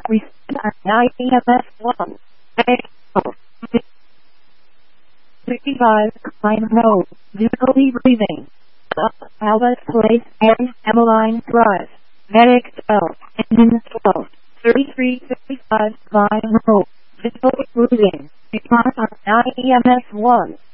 EMS 1. 65, climb mode, difficulty breathing. Albert Place and Emmeline Drive. Medic 12, engine 12, 3355, climb mode, difficulty breathing. EMS 1.